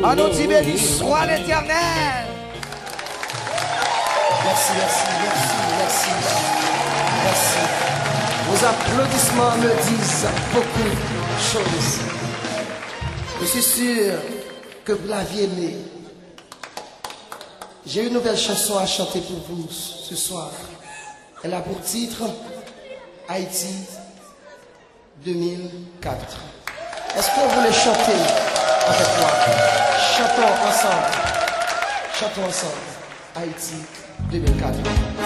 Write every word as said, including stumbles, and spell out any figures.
En nous dit béni soit l'Éternel. Merci, merci, merci, merci, merci. Vos applaudissements me disent beaucoup de choses. Je suis sûr que vous l'aviez aimé. J'ai une nouvelle chanson à chanter pour vous ce soir. Elle a pour titre Haïti deux mille quatre. Est-ce que vous voulez chanter avec moi? Chantons ensemble. Chantons ensemble. Haïti deux mille quatre.